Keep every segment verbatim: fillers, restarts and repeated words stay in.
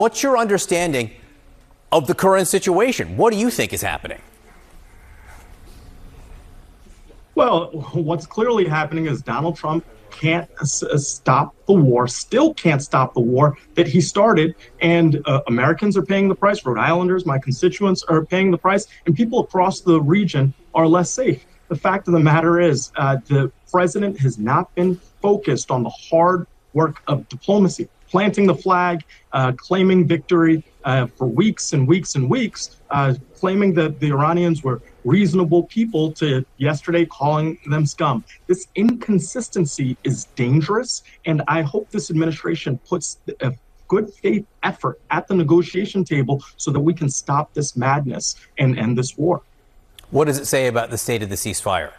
What's your understanding of the current situation? What do you think is happening? Well, what's clearly happening is Donald Trump can't s- uh, stop the war, still can't stop the war that he started. And uh, Americans are paying the price. Rhode Islanders, my constituents, are paying the price. And people across the region are less safe. The fact of the matter is, uh, the president has not been focused on the hard work of diplomacy, planting the flag, uh, claiming victory uh, for weeks and weeks and weeks, uh, claiming that the Iranians were reasonable people to yesterday calling them scum. This inconsistency is dangerous, and I hope this administration puts a good faith effort at the negotiation table so that we can stop this madness and end this war. What does it say about the state of the ceasefire?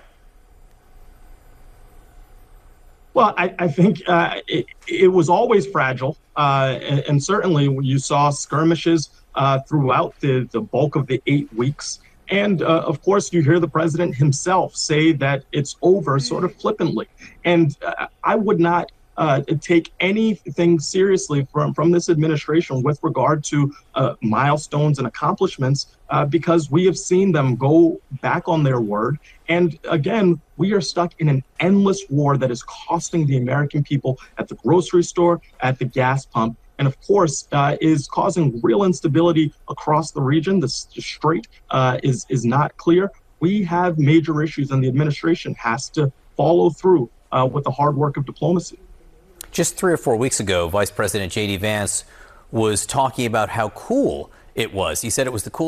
Well, I, I think uh, it, it was always fragile, uh, and, and certainly you saw skirmishes uh, throughout the, the bulk of the eight weeks. And uh, of course, you hear the president himself say that it's over sort of flippantly. And uh, I would not uh, take anything seriously from, from this administration with regard to uh, milestones and accomplishments uh, because we have seen them go back on their word. And again, we are stuck in an endless war that is costing the American people at the grocery store, at the gas pump, and of course, uh, is causing real instability across the region. The strait uh, is, is not clear. We have major issues, and the administration has to follow through uh, with the hard work of diplomacy. Just three or four weeks ago, Vice President J D Vance was talking about how cool it was. He said it was the coolest